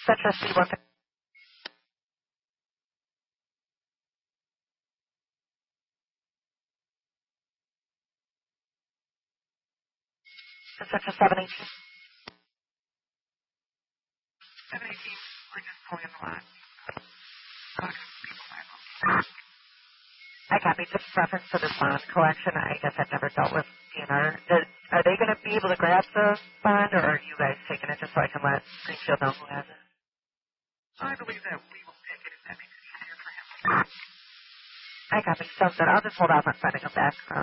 Central C1. Central 718. 718. We're just pulling in the line. I copy. Just reference to this bond collection. I guess I've never dealt with DNR. Are they going to be able to grab the bond, or are you guys taking it just so I can let Greenfield know who has it? I believe that we will take it if that makes it easier for him. I copy. Sounds good. I'll just hold off on sending them back.